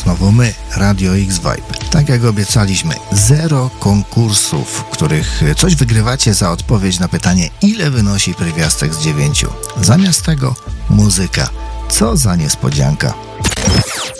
znowu my, Radio X Vibe. Tak jak obiecaliśmy, 0 konkursów, w których coś wygrywacie za odpowiedź na pytanie, ile wynosi pierwiastek z 9. Zamiast tego muzyka. Co za niespodzianka.